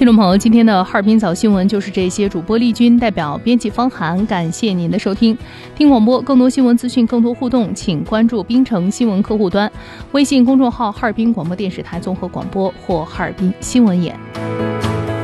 听众朋友，今天的哈尔滨早新闻就是这些，主播丽君代表编辑方涵，感谢您的收听。听广播，更多新闻资讯，更多互动，请关注滨城新闻客户端、微信公众号哈尔滨广播电视台综合广播或哈尔滨新闻眼。